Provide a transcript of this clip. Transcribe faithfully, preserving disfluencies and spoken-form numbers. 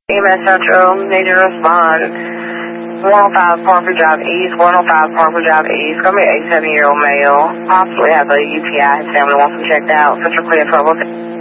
E M S Central, need to respond. one oh five Parker Drive East, one oh five Parker Drive East. Gonna be an eighty-seven-year-old male. Possibly has a U T I. His family wants him checked out. Central clear for